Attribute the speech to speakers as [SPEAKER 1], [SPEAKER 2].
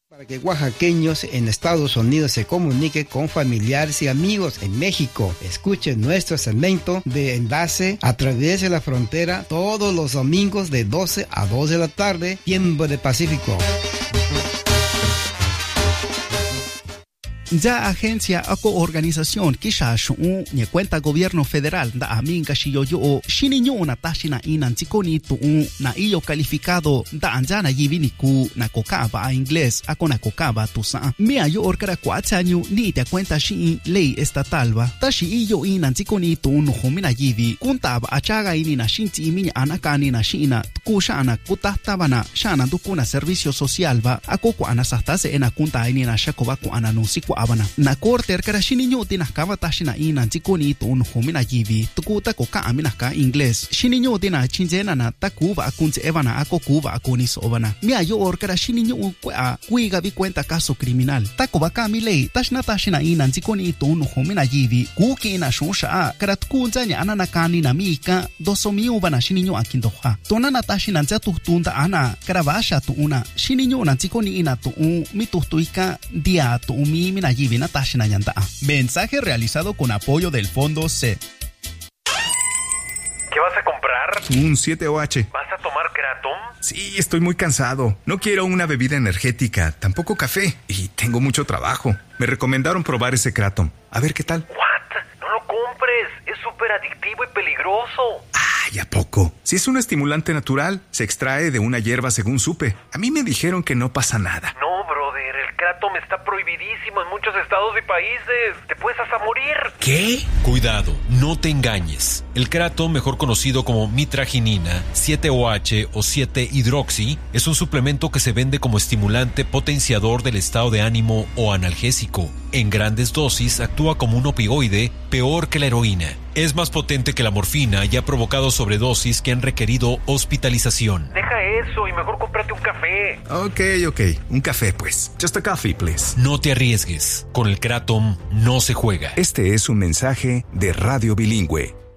[SPEAKER 1] Para que oaxaqueños en Estados Unidos se comuniquen con familiares y amigos en México. Escuchen nuestro segmento de Enlace a través de la frontera todos los domingos de 12 a 2 de la tarde, tiempo de Pacífico.
[SPEAKER 2] Ya agencia o organización kisha shu ni cuenta gobierno federal da amin kashiyo yo shininyo na tashina inan chikoni tu na iyo calificado da anjana yibini ku na kokaba inglés ako na kokaba tu sa me ayo orkara 4 años ni te cuenta shi ley estatal ba tashi iyo inan chikoni tu no homina yibi kuntaba achaga ini na shinti imi anakani na shina kushana kutahtabana shana dukuna servicio social ba ako ko anasastase ena kunta ini na shakoba ko ananunsiku abana na corte erkara shininyo tinakaba tashina ina chikoni to un homina yivi tukuta ko ka amina ka inglés shininyo tina chinjena na takuba akunze evana ako kuba akunis obana mi ayo orkara shininyo kwa kuiga vi cuenta caso criminal takoba ka mi lei tashna tashina ina chikoni to un homina yivi kuki na shosha karat kunzanya anana kani na mika dosomi ubana shininyo akindoha tonana tashina tunda ana karabasha tu una shininyo na chikoni ina tu mi tutuika dia tu mi mina yivi na tashina yanda. Mensaje realizado con apoyo del Fondo C.
[SPEAKER 3] ¿Qué vas a comprar?
[SPEAKER 4] Un 7OH.
[SPEAKER 3] ¿Vas a tomar Kratom?
[SPEAKER 4] Sí, estoy muy cansado. No quiero una bebida energética, tampoco café. Y tengo mucho trabajo. Me recomendaron probar ese Kratom. A ver qué tal.
[SPEAKER 3] ¿What? No lo compres. Es súper adictivo y peligroso.
[SPEAKER 4] Ay, ¿a poco? Si es un estimulante natural, se extrae de una hierba según supe. A mí me dijeron que no pasa nada.
[SPEAKER 3] No, brother. El Kratom está prohibidísimo en muchos estados y países. Te puedes hasta morir.
[SPEAKER 4] ¿Qué?
[SPEAKER 5] Cuidado, no te engañes. El Kratom, mejor conocido como mitraginina, 7OH o 7-hidroxi, es un suplemento que se vende como estimulante potenciador del estado de ánimo o analgésico. En grandes dosis actúa como un opioide, peor que la heroína. Es más potente que la morfina y ha provocado sobredosis que han requerido hospitalización.
[SPEAKER 3] Deja eso y mejor cómprate un café.
[SPEAKER 4] Ok. Un café, pues. Just a coffee, please.
[SPEAKER 5] No te arriesgues. Con el Kratom no se juega.
[SPEAKER 6] Este es un mensaje de Radio Bilingüe.